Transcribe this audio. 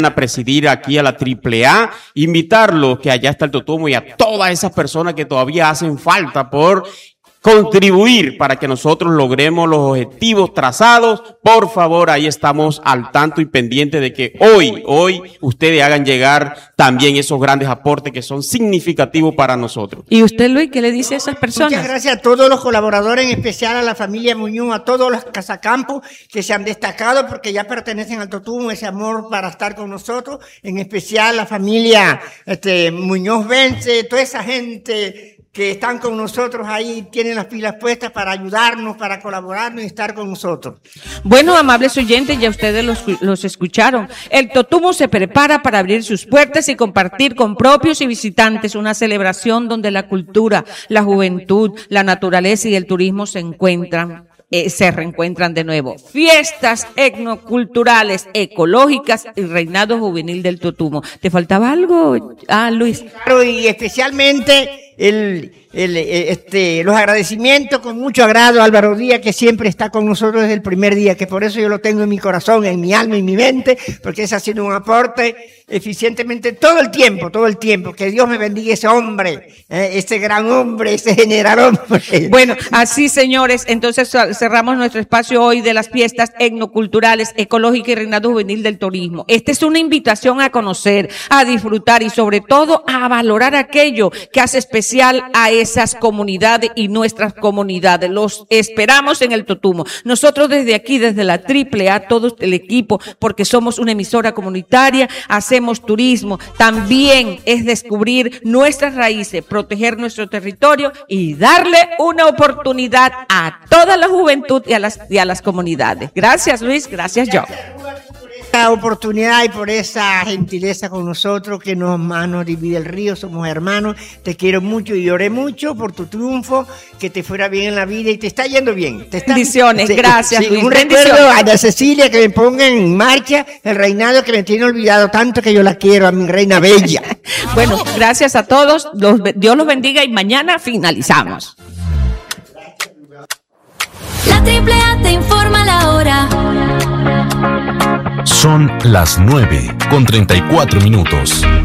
a presidir aquí a la AAA, invitarlos que allá está el Totumo y a todas esas personas que todavía hacen falta por contribuir para que nosotros logremos los objetivos trazados. Por favor, ahí estamos al tanto y pendiente de que hoy ustedes hagan llegar también esos grandes aportes que son significativos para nosotros. ¿Y usted, Luis, qué le dice a esas personas? Muchas gracias a todos los colaboradores, en especial a la familia Muñoz, a todos los casacampos que se han destacado porque ya pertenecen al Totumo, ese amor para estar con nosotros, en especial la familia Muñoz Vence, toda esa gente que están con nosotros ahí, tienen las pilas puestas para ayudarnos, para colaborarnos y estar con nosotros. Bueno, amables oyentes, ya ustedes los escucharon. El Totumo se prepara para abrir sus puertas y compartir con propios y visitantes una celebración donde la cultura, la juventud, la naturaleza y el turismo se reencuentran de nuevo. Fiestas etnoculturales, ecológicas y reinado juvenil del Totumo. ¿Te faltaba algo, Luis? Claro, y especialmente los agradecimientos con mucho agrado a Álvaro Díaz, que siempre está con nosotros desde el primer día, que por eso yo lo tengo en mi corazón, en mi alma y mi mente, porque ese ha sido un aporte eficientemente todo el tiempo. Que Dios me bendiga ese hombre, ese gran hombre, ese general hombre. Bueno, así, señores, entonces cerramos nuestro espacio hoy de las fiestas etnoculturales, ecológicas y reinado juvenil del turismo. Esta es una invitación a conocer, a disfrutar y sobre todo a valorar aquello que hace especial a esas comunidades y nuestras comunidades. Los esperamos en el Totumo. Nosotros desde aquí, desde la AAA, todo el equipo, porque somos una emisora comunitaria, hacemos turismo, también es descubrir nuestras raíces, proteger nuestro territorio y darle una oportunidad a toda la juventud y a las comunidades. Gracias, Luis, gracias, Joe. Esta oportunidad y por esa gentileza con nosotros que nos divide el río, somos hermanos. Te quiero mucho y lloré mucho por tu triunfo, que te fuera bien en la vida y te está yendo bien. Bendiciones, gracias, Luis. Un recuerdo a Ana Cecilia, que me ponga en marcha el reinado, que me tiene olvidado tanto, que yo la quiero, a mi reina bella. Bueno, gracias a todos, Dios los bendiga y mañana finalizamos. La AAA te informa la hora. Son las 9:34.